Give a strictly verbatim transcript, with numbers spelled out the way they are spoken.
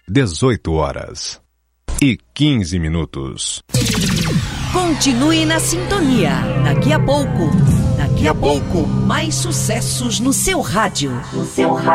dezoito horas e quinze minutos. Continue na sintonia. Daqui a pouco, daqui a pouco, mais sucessos no seu rádio. No seu rádio.